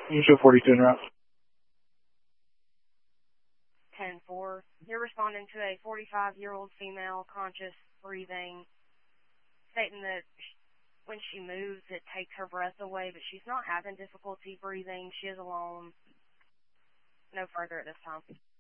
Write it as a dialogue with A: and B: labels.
A: You show 42 en route.
B: 10-4. You're responding to a 45-year-old female, conscious, breathing, stating that when she moves, it takes her breath away, but she's not having difficulty breathing. She is alone. No further at this time.